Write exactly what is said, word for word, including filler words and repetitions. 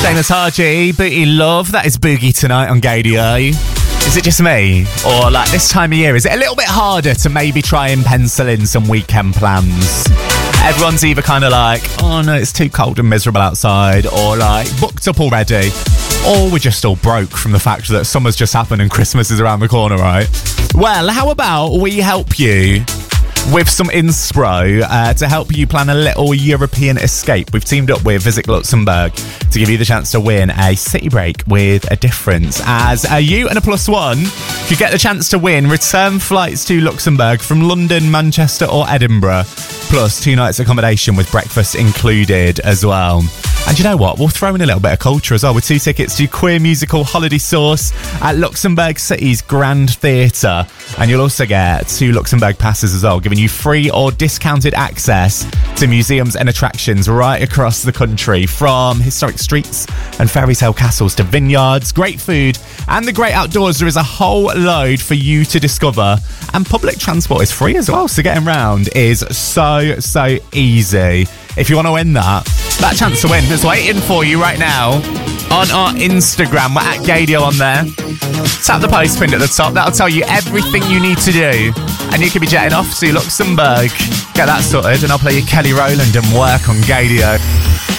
Dana Tarji, Booty Love. That is Boogie tonight on Gadio. Is it just me? Or like this time of year, is it a little bit harder to maybe try and pencil in some weekend plans? Everyone's either kind of like, oh no, it's too cold and miserable outside, or like booked up already, or we're just all broke from the fact that summer's just happened and Christmas is around the corner, right? Well, how about we help you with some inspo uh, to help you plan a little European escape. We've teamed up with Visit Luxembourg to give you the chance to win a city break with a difference, as uh, you and a plus one could get the chance to win return flights to Luxembourg from London, Manchester or Edinburgh, plus two nights accommodation with breakfast included as well. And you know what? We'll throw in a little bit of culture as well with two tickets to Queer Musical Holiday Source at Luxembourg City's Grand Theatre. And you'll also get two Luxembourg passes as well, giving you free or discounted access to museums and attractions right across the country, from historic streets and fairy tale castles to vineyards, great food and the great outdoors. There is a whole load for you to discover, and public transport is free as well, so getting round is so, so easy. If you want to win that, that chance to win is waiting for you right now on our Instagram. We're at Gadio on there. Tap the post pinned at the top. That'll tell you everything you need to do. And you can be jetting off to Luxembourg. Get that sorted and I'll play you Kelly Rowland and work on Gadio.